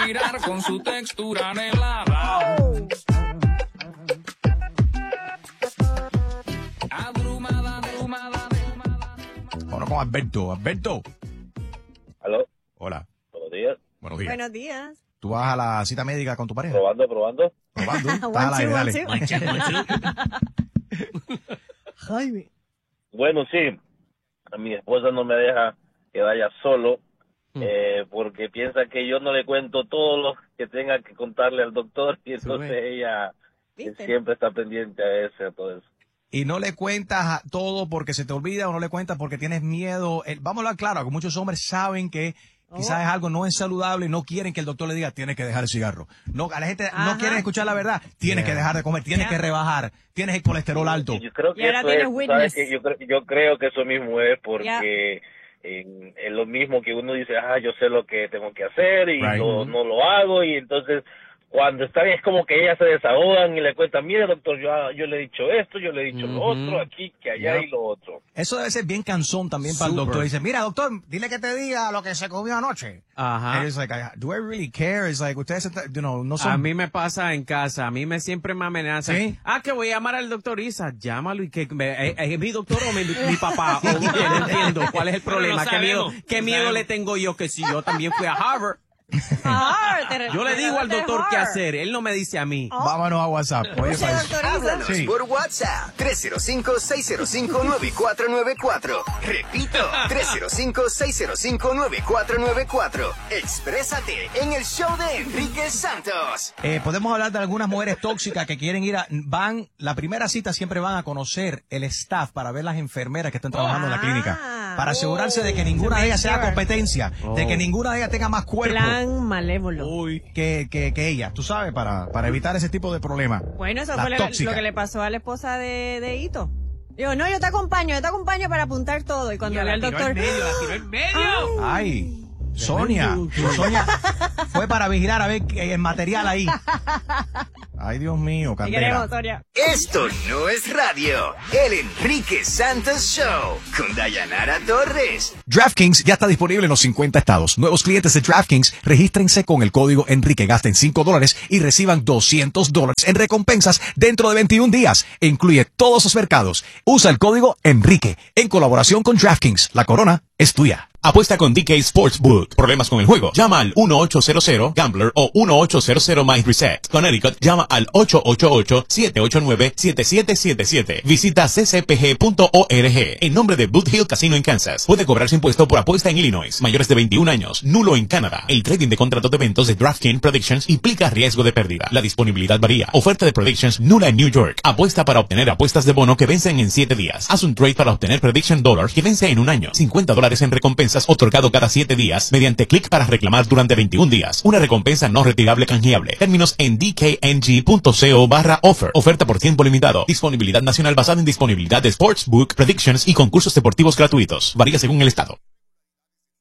respirar con su textura anhelada. Abrumada. Ahora con Alberto. Alberto. ¿Aló? Hola. Buenos días. Buenos días. Buenos días. ¿Tú vas a la cita médica con tu pareja? Probando. Probando. Estás al aire, dale. Jaime. Bueno, sí. Mi esposa no me deja que vaya solo porque piensa que yo no le cuento todo lo que tenga que contarle al doctor y entonces ella siempre está pendiente a eso, a todo eso. Y no le cuentas todo porque se te olvida o no le cuentas porque tienes miedo. Vamos a hablar claro, que muchos hombres saben que quizás es algo no es saludable y no quieren que el doctor le diga, tienes que dejar el cigarro. No, a la gente no quiere escuchar la verdad. Tienes que dejar de comer, tienes que rebajar, tienes el colesterol alto. Yo creo que eso es, ¿sabes qué? Yo creo que eso mismo es porque es lo mismo que uno dice, yo sé lo que tengo que hacer y no lo hago, y entonces cuando está bien es como que ellas se desahogan y le cuentan, mire doctor, yo le he dicho esto, yo le he dicho lo otro, aquí, que allá y lo otro. Eso debe ser bien cansón también para el doctor. Dice, mira doctor, dile que te diga lo que se comió anoche. Ajá. It's like, do I really care? It's like, ustedes, no son... A mí me pasa en casa, a mí siempre me amenazan. ¿Sí? Que voy a llamar al doctor Isa, llámalo y que ¿es mi doctor o mi papá? O no entiendo cuál es el problema. ¿Qué miedo le tengo yo que si yo también fui a Harvard? Yo le digo al doctor qué hacer, él no me dice a mí. Vámonos a WhatsApp. Háblanos por WhatsApp 305-605-9494. Repito, 305-605-9494. Exprésate en el show de Enrique Santos. Podemos hablar de algunas mujeres tóxicas que quieren ir la primera cita siempre van a conocer el staff para ver las enfermeras que están trabajando en la clínica. Para asegurarse de que ninguna de ellas sea competencia, de que ninguna de ellas tenga más cuerpo. Plan malévolo. Que ella, tú sabes, para evitar ese tipo de problemas. Bueno, eso fue lo que le pasó a la esposa de Hito. Digo, no, yo te acompaño para apuntar todo. Y cuando ve al doctor... La tiró en medio. Ay, Sonia fue para vigilar a ver el material ahí. Ay, Dios mío, Candela. Esto no es radio. El Enrique Santos Show con Dayanara Torres. DraftKings ya está disponible en los 50 estados. Nuevos clientes de DraftKings, regístrense con el código Enrique, gasten $5 y reciban $200 en recompensas dentro de 21 días. Incluye todos los mercados. Usa el código Enrique en colaboración con DraftKings. La corona es tuya. Apuesta con DK Sportsbook. ¿Problemas con el juego? Llama al 1-800-GAMBLER o 1-800-MIND-RESET. Connecticut, llama al 888-789-7777. Visita ccpg.org. En nombre de Boot Hill Casino en Kansas. Puede cobrar su impuesto por apuesta en Illinois. Mayores de 21 años. Nulo en Canadá. El trading de contratos de eventos de DraftKings Predictions implica riesgo de pérdida. La disponibilidad varía. Oferta de Predictions nula en New York. Apuesta para obtener apuestas de bono que vencen en 7 días. Haz un trade para obtener Prediction Dollars que vence en un año. $50 en recompensas otorgado cada 7 días mediante clic para reclamar durante 21 días. Una recompensa no retirable canjeable. Términos en dkng.co/offer. Oferta por tiempo limitado. Disponibilidad nacional basada en disponibilidad de Sportsbook, Predictions y concursos deportivos gratuitos. Varía según el estado.